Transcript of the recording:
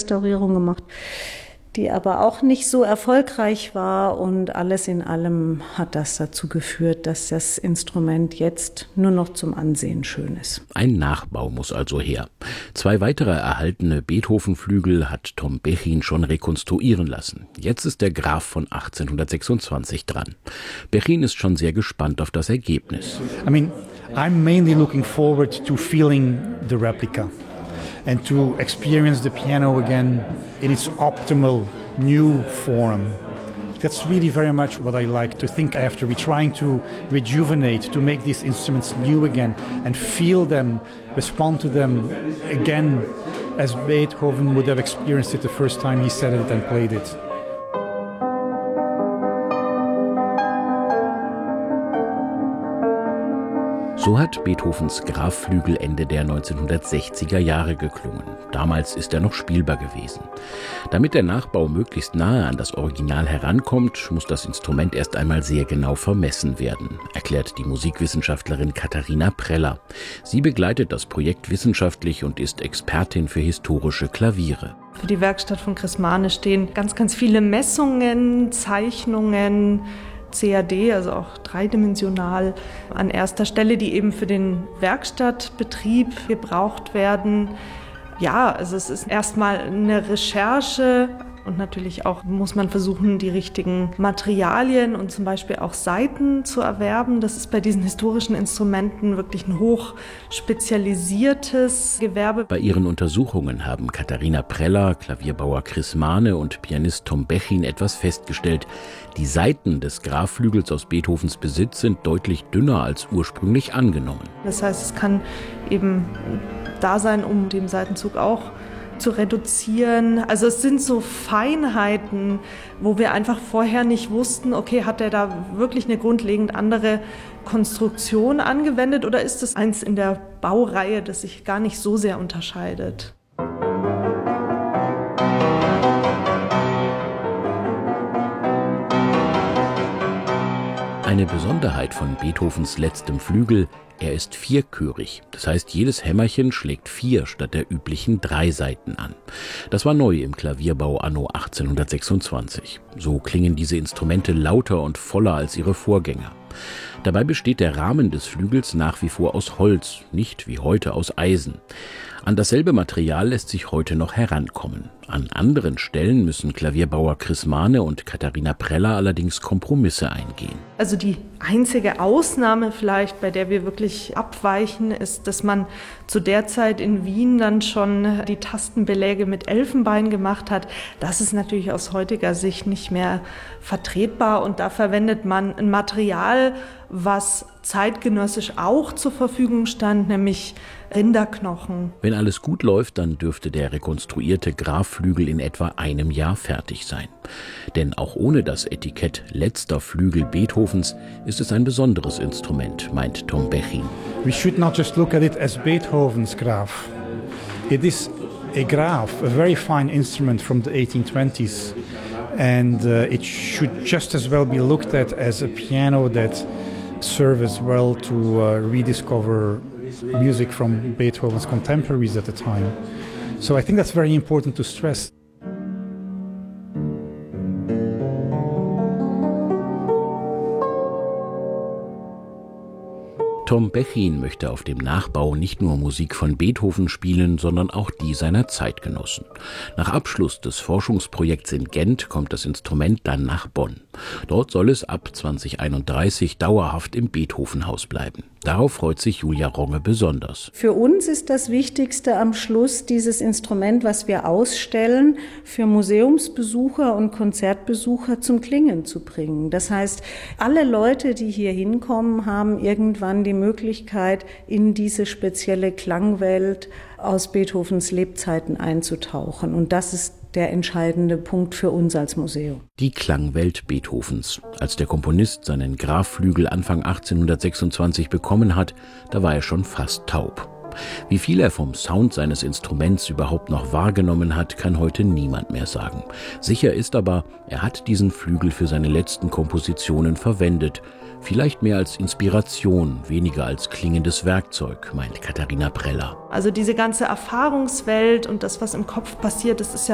Restaurierung gemacht, die aber auch nicht so erfolgreich war. Und alles in allem hat das dazu geführt, dass das Instrument jetzt nur noch zum Ansehen schön ist. Ein Nachbau muss also her. 2 weitere erhaltene Beethoven-Flügel hat Tom Bechin schon rekonstruieren lassen. Jetzt ist der Graf von 1826 dran. Bechin ist schon sehr gespannt auf das Ergebnis. I'm mainly looking forward to feeling the replica and to experience the piano again in its optimal new form. That's really very much what I like to think after. We're trying to rejuvenate, to make these instruments new again and feel them, respond to them again as Beethoven would have experienced it the first time he said it and played it. So hat Beethovens Grafflügel Ende der 1960er Jahre geklungen. Damals ist er noch spielbar gewesen. Damit der Nachbau möglichst nahe an das Original herankommt, muss das Instrument erst einmal sehr genau vermessen werden, erklärt die Musikwissenschaftlerin Katharina Preller. Sie begleitet das Projekt wissenschaftlich und ist Expertin für historische Klaviere. Für die Werkstatt von Chris Mahne stehen ganz viele Messungen, Zeichnungen, CAD, also auch dreidimensional an erster Stelle, die eben für den Werkstattbetrieb gebraucht werden. Ja, also es ist erstmal eine Recherche und natürlich auch muss man versuchen, die richtigen Materialien und zum Beispiel auch Saiten zu erwerben. Das ist bei diesen historischen Instrumenten wirklich ein hoch spezialisiertes Gewerbe. Bei ihren Untersuchungen haben Katharina Preller, Klavierbauer Chris Mahne und Pianist Tom Bechin etwas festgestellt. Die Saiten des Grafflügels aus Beethovens Besitz sind deutlich dünner als ursprünglich angenommen. Das heißt, es kann eben da sein, um den Saitenzug auch zu reduzieren. Also es sind so Feinheiten, wo wir einfach vorher nicht wussten, okay, hat er da wirklich eine grundlegend andere Konstruktion angewendet oder ist es eins in der Baureihe, das sich gar nicht so sehr unterscheidet? Eine Besonderheit von Beethovens letztem Flügel: er ist vierchörig. Das heißt, jedes Hämmerchen schlägt 4 statt der üblichen 3 Saiten an. Das war neu im Klavierbau anno 1826. So klingen diese Instrumente lauter und voller als ihre Vorgänger. Dabei besteht der Rahmen des Flügels nach wie vor aus Holz, nicht wie heute aus Eisen. An dasselbe Material lässt sich heute noch herankommen. An anderen Stellen müssen Klavierbauer Chris Mahne und Katharina Preller allerdings Kompromisse eingehen. Also die einzige Ausnahme vielleicht, bei der wir wirklich abweichen, ist, dass man zu der Zeit in Wien dann schon die Tastenbeläge mit Elfenbein gemacht hat. Das ist natürlich aus heutiger Sicht nicht mehr vertretbar und da verwendet man ein Material, was zeitgenössisch auch zur Verfügung stand, nämlich Rinderknochen. Wenn alles gut läuft, dann dürfte der rekonstruierte Grafflügel in etwa einem Jahr fertig sein. Denn auch ohne das Etikett letzter Flügel Beethovens ist es ein besonderes Instrument, meint Tom Bechin. We should not just look at it as Beethoven's Graf. It is a Graf, a very fine instrument from the 1820s. And it should just as well be looked at as a piano that serves well to rediscover music from Beethoven's contemporaries at the time. So I think that's very important to stress. Tom Bechin möchte auf dem Nachbau nicht nur Musik von Beethoven spielen, sondern auch die seiner Zeitgenossen. Nach Abschluss des Forschungsprojekts in Gent kommt das Instrument dann nach Bonn. Dort soll es ab 2031 dauerhaft im Beethovenhaus bleiben. Darauf freut sich Julia Ronge besonders. Für uns ist das Wichtigste am Schluss dieses Instrument, was wir ausstellen, für Museumsbesucher und Konzertbesucher zum Klingen zu bringen. Das heißt, alle Leute, die hier hinkommen, haben irgendwann die Möglichkeit, in diese spezielle Klangwelt aus Beethovens Lebzeiten einzutauchen. Und das ist der entscheidende Punkt für uns als Museum. Die Klangwelt Beethovens. Als der Komponist seinen Grafflügel Anfang 1826 bekommen hat, da war er schon fast taub. Wie viel er vom Sound seines Instruments überhaupt noch wahrgenommen hat, kann heute niemand mehr sagen. Sicher ist aber, er hat diesen Flügel für seine letzten Kompositionen verwendet. Vielleicht mehr als Inspiration, weniger als klingendes Werkzeug, meint Katharina Preller. Also diese ganze Erfahrungswelt und das, was im Kopf passiert, das ist ja